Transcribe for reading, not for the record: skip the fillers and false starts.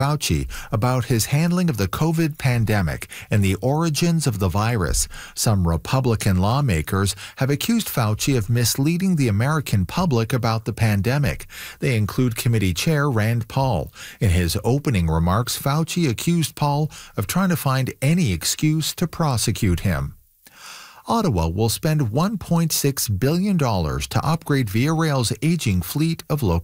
Fauci about his handling of the COVID pandemic and the origins of the virus. Some Republican lawmakers have accused Fauci of misleading the American public about the pandemic. They include Committee Chair Rand Paul. In his opening remarks, Fauci accused Paul of trying to find any excuse to prosecute him. Ottawa will spend $1.6 billion to upgrade Via Rail's aging fleet of locomotives.